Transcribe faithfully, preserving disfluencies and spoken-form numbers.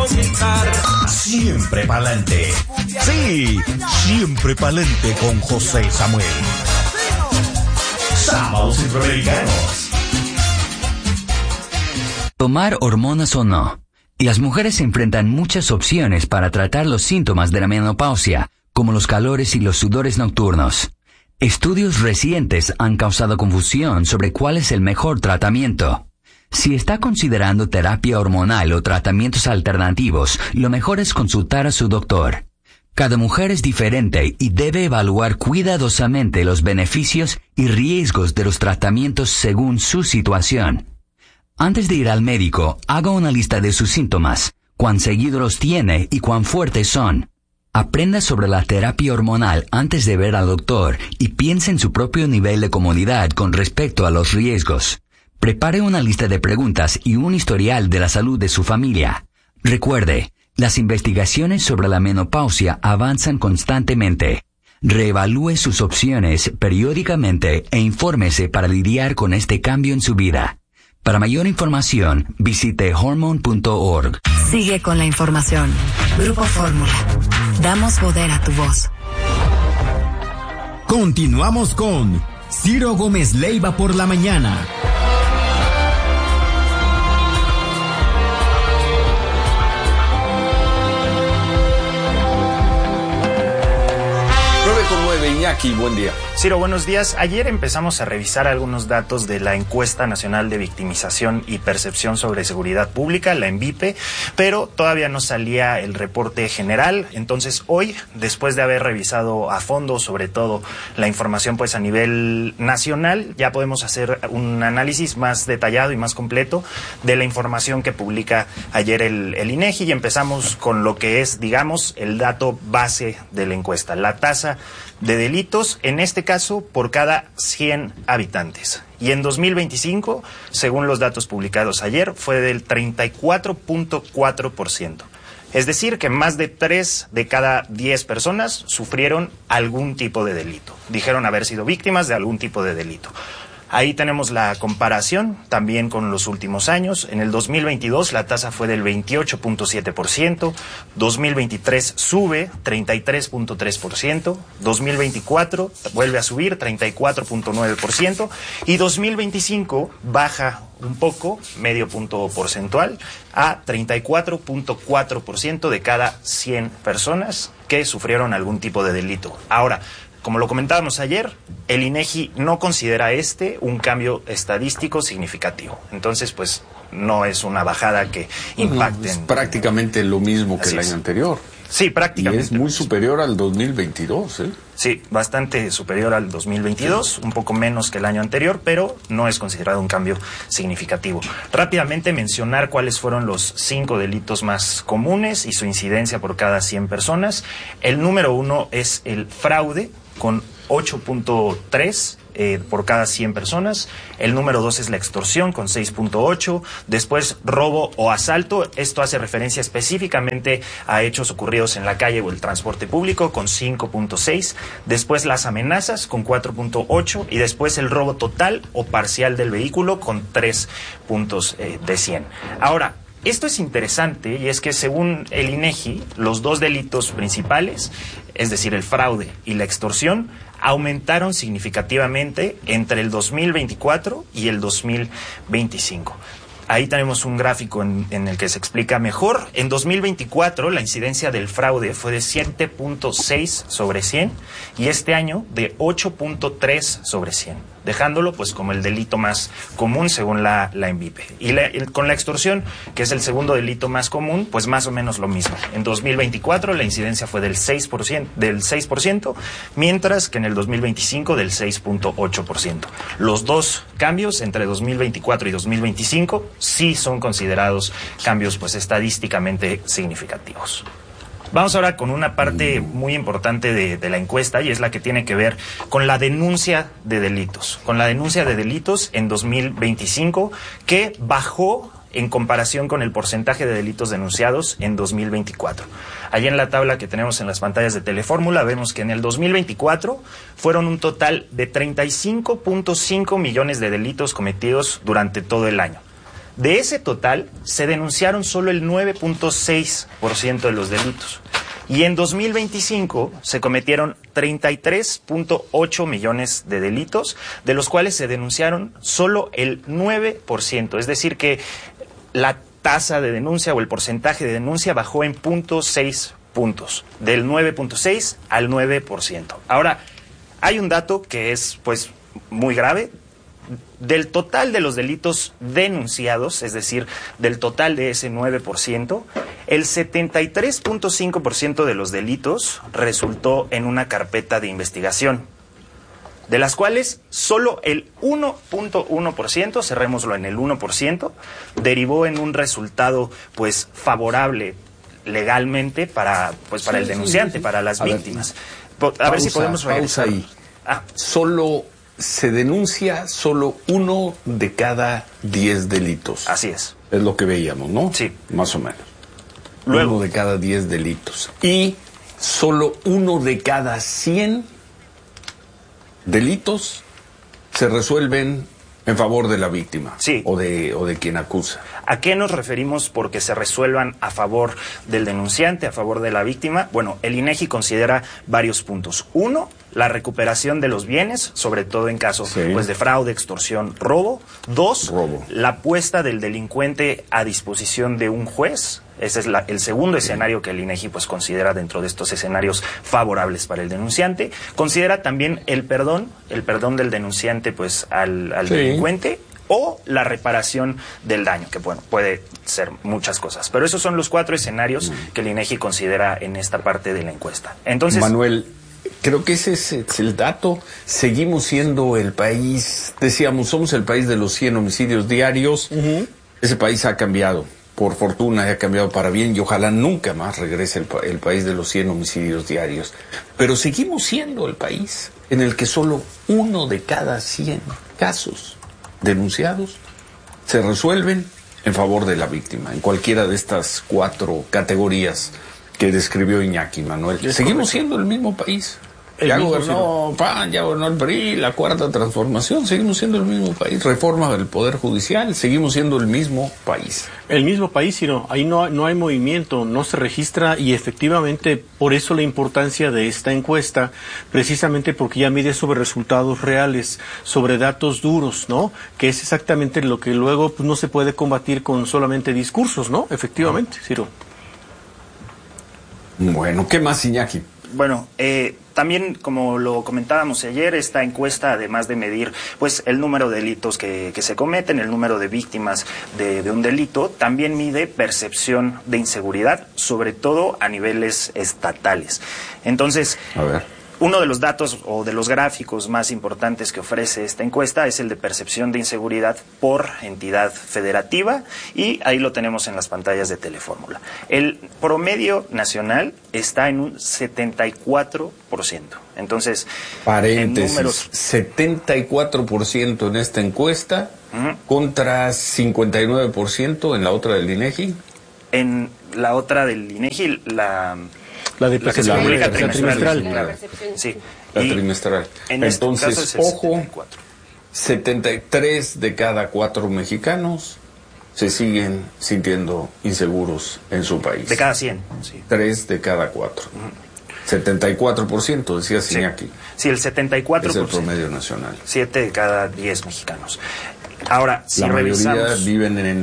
conquistar. Siempre pa'lante. Sí, siempre pa'lante con José Samuel. Sábados Centroamericanos. Tomar hormonas o no. Las mujeres enfrentan muchas opciones para tratar los síntomas de la menopausia, como los calores y los sudores nocturnos. Estudios recientes han causado confusión sobre cuál es el mejor tratamiento. Si está considerando terapia hormonal o tratamientos alternativos, lo mejor es consultar a su doctor. Cada mujer es diferente y debe evaluar cuidadosamente los beneficios y riesgos de los tratamientos según su situación. Antes de ir al médico, haga una lista de sus síntomas, cuán seguido los tiene y cuán fuertes son. Aprenda sobre la terapia hormonal antes de ver al doctor y piense en su propio nivel de comodidad con respecto a los riesgos. Prepare una lista de preguntas y un historial de la salud de su familia. Recuerde, las investigaciones sobre la menopausia avanzan constantemente. Reevalúe sus opciones periódicamente e infórmese para lidiar con este cambio en su vida. Para mayor información, visite hormone punto org. Sigue con la información. Grupo Fórmula. Damos poder a tu voz. Continuamos con Ciro Gómez Leiva por la mañana. Iñaki, buen día. Ciro, buenos días. Ayer empezamos a revisar algunos datos de la Encuesta Nacional de Victimización y Percepción sobre Seguridad Pública, la ENVIPE, pero todavía no salía el reporte general. Entonces hoy, después de haber revisado a fondo, sobre todo la información pues a nivel nacional, ya podemos hacer un análisis más detallado y más completo de la información que publica ayer el, el INEGI, y empezamos con lo que es, digamos, el dato base de la encuesta, la tasa de delitos, en este caso por cada cien habitantes. Y en dos mil veinticinco, según los datos publicados ayer, fue del treinta y cuatro punto cuatro por ciento. Es decir, que más de tres de cada diez personas sufrieron algún tipo de delito. Dijeron haber sido víctimas de algún tipo de delito. Ahí tenemos la comparación también con los últimos años. En el dos mil veintidós la tasa fue del veintiocho punto siete por ciento, dos mil veintitrés sube treinta y tres punto tres por ciento, dos mil veinticuatro vuelve a subir treinta y cuatro punto nueve por ciento y dos mil veinticinco baja un poco, medio punto porcentual, a treinta y cuatro punto cuatro por ciento de cada cien personas que sufrieron algún tipo de delito. Ahora, como lo comentábamos ayer, el INEGI no considera este un cambio estadístico significativo. Entonces, pues, no es una bajada que impacte. Es prácticamente lo mismo que el año anterior. Sí, prácticamente. Y es muy superior al dos mil veintidós, ¿eh? Sí, bastante superior al dos mil veintidós, sí. Un poco menos que el año anterior, pero no es considerado un cambio significativo. Rápidamente mencionar cuáles fueron los cinco delitos más comunes y su incidencia por cada cien personas. El número uno es el fraude, con ocho punto tres eh, por cada cien personas. El número dos es la extorsión, con seis punto ocho. Después, robo o asalto. Esto hace referencia específicamente a hechos ocurridos en la calle o el transporte público, con cinco punto seis. Después, las amenazas, con cuatro punto ocho. Y después, el robo total o parcial del vehículo, con tres puntos eh, de cien. Ahora, esto es interesante, y es que según el INEGI, los dos delitos principales, es decir, el fraude y la extorsión, aumentaron significativamente entre el dos mil veinticuatro y el dos mil veinticinco. Ahí tenemos un gráfico en, en el que se explica mejor. En dos mil veinticuatro la incidencia del fraude fue de siete punto seis sobre cien y este año de ocho punto tres sobre cien, dejándolo pues como el delito más común según la, la ENVIPE. Y la, el, con la extorsión, que es el segundo delito más común, pues más o menos lo mismo. En dos mil veinticuatro la incidencia fue del seis por ciento, del seis por ciento, mientras que en el dos mil veinticinco del seis punto ocho por ciento. Los dos cambios entre dos mil veinticuatro y dos mil veinticinco sí son considerados cambios pues estadísticamente significativos. Vamos ahora con una parte muy importante de, de la encuesta, y es la que tiene que ver con la denuncia de delitos. Con la denuncia de delitos en dos mil veinticinco, que bajó en comparación con el porcentaje de delitos denunciados en dos mil veinticuatro. Allí en la tabla que tenemos en las pantallas de Telefórmula vemos que en el dos mil veinticuatro fueron un total de treinta y cinco punto cinco millones de delitos cometidos durante todo el año. De ese total, se denunciaron solo el nueve punto seis por ciento de los delitos. Y en dos mil veinticinco se cometieron treinta y tres punto ocho millones de delitos, de los cuales se denunciaron solo el nueve por ciento. Es decir, que la tasa de denuncia o el porcentaje de denuncia bajó en cero punto seis puntos, del nueve punto seis al nueve por ciento. Ahora, hay un dato que es pues muy grave. Del total de los delitos denunciados, es decir, del total de ese nueve por ciento, el setenta y tres punto cinco por ciento de los delitos resultó en una carpeta de investigación, de las cuales solo el uno punto uno por ciento, cerrémoslo en el uno por ciento, derivó en un resultado pues favorable legalmente para pues para sí, el denunciante, sí, sí. para las a víctimas. Ver, a pausa, ver si podemos regresar. Pausa ahí. Ah. Solo se denuncia solo uno de cada diez delitos. Así es. Es lo que veíamos, ¿no? Sí. Más o menos. Luego. Uno de cada diez delitos. Y solo uno de cada cien delitos se resuelven en favor de la víctima. Sí. O de, o de quien acusa. ¿A qué nos referimos porque se resuelvan a favor del denunciante, a favor de la víctima? Bueno, el INEGI considera varios puntos. Uno, la recuperación de los bienes, sobre todo en casos sí. pues, de fraude, extorsión, robo. Dos, robo. La puesta del delincuente a disposición de un juez. Ese es la, el segundo sí. escenario que el INEGI pues, considera dentro de estos escenarios favorables para el denunciante. Considera también el perdón, el perdón del denunciante pues, al, al sí. delincuente. O la reparación del daño, que bueno, puede ser muchas cosas. Pero esos son los cuatro escenarios mm. que el INEGI considera en esta parte de la encuesta. Entonces, Manuel, creo que ese es, es el dato. Seguimos siendo el país, decíamos, somos el país de los cien homicidios diarios. Uh-huh. Ese país ha cambiado, por fortuna, ha cambiado para bien y ojalá nunca más regrese el, el país de los cien homicidios diarios. Pero seguimos siendo el país en el que solo uno de cada cien casos denunciados se resuelven en favor de la víctima, en cualquiera de estas cuatro categorías que describió Iñaki, Manuel. Es Seguimos correcto. siendo el mismo país. El ya gobernó P A N, ya gobernó el P R I, la cuarta transformación, seguimos siendo el mismo país. Reforma del Poder Judicial, seguimos siendo el mismo país. El mismo país, sino ahí no, no hay movimiento, no se registra y efectivamente por eso la importancia de esta encuesta, precisamente porque ya mide sobre resultados reales, sobre datos duros, ¿no? Que es exactamente lo que luego pues, no se puede combatir con solamente discursos, ¿no? Efectivamente, Ciro. Bueno, ¿qué más, Iñaki? Bueno, eh, también, como lo comentábamos ayer, esta encuesta, además de medir pues el número de delitos que, que se cometen, el número de víctimas de, de un delito, también mide percepción de inseguridad, sobre todo a niveles estatales. Entonces, a ver. Uno de los datos o de los gráficos más importantes que ofrece esta encuesta es el de percepción de inseguridad por entidad federativa y ahí lo tenemos en las pantallas de Telefórmula. El promedio nacional está en un setenta y cuatro por ciento. Entonces, paréntesis, en números... setenta y cuatro por ciento en esta encuesta uh-huh. contra cincuenta y nueve por ciento en la otra del INEGI. En la otra del INEGI, la... La de la que se publica trimestral. trimestral. Sí. La trimestral. En Entonces, este ojo, setenta y cuatro. setenta y tres de cada cuatro mexicanos se siguen sintiendo inseguros en su país. De cada cien. Sí. Tres de cada cuatro. Uh-huh. setenta y cuatro por ciento, decía Iñaki. Sí. sí, el setenta y cuatro por ciento. Es el promedio nacional. siete de cada diez mexicanos. Ahora, si la revisamos... mayoría viven en